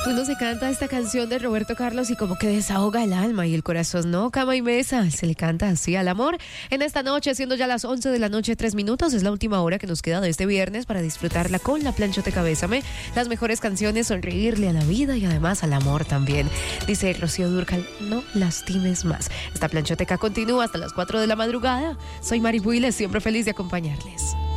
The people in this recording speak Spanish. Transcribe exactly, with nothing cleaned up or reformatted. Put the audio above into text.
Uno se canta esta canción de Roberto Carlos y como que desahoga el alma y el corazón, ¿no? Cama y mesa, se le canta así al amor. En esta noche, siendo ya las once de la noche, tres minutos, es la última hora que nos queda de este viernes para disfrutarla con la planchoteca Bésame. Las mejores canciones, sonreírle a la vida y además al amor también. Dice Rocío Dúrcal, no lastimes más. Esta planchoteca continúa hasta las cuatro de la madrugada. Soy Mari Builes, siempre feliz de acompañarles.